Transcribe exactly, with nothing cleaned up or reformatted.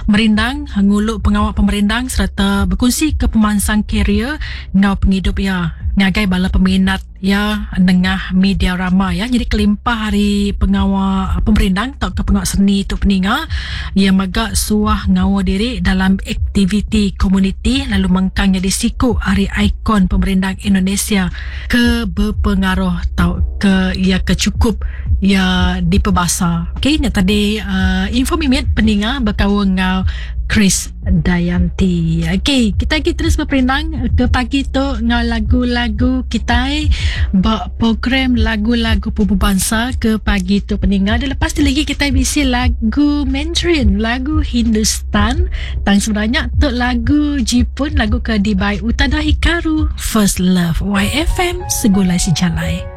merindang nguluk pengawal pemerindang serta berkongsi ke pemansang kerja ngau penghidup ya ngagai bala peminat ya dengah media ramai ya. Jadi kelimpah hari pengawal pemerindang tak ke pengawal seni tu peninga ia magak suah ngawa diri dalam aktiviti komuniti lalu mengkang jadi siku hari ikon pemerindang Indonesia ke berpengaruh tau ke ia kecukup ia di pebasa. Okey, ni tadi uh, info mimit peninga berkawal ngau Chris Dayanti. Okey, kita lagi terus berperindang ke pagi tu ngau lagu-lagu kita buat program lagu-lagu pupu bangsa ke pagi tu peninga. Dan lepas tu lagi kita bisi lagu Mandarin, lagu Hindustan. Tang sebenarnya tu lagu Jepun, lagu ke Dibai Utada Hikaru First Love Y F M Segulai Si Jalai.